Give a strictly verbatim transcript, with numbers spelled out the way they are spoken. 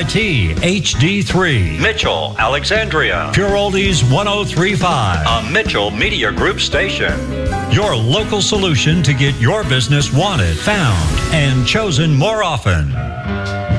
I T H D three, Mitchell, Alexandria, Pure Oldies one oh three point five, a Mitchell Media Group station. Your local solution to get your business wanted, found, and chosen more often.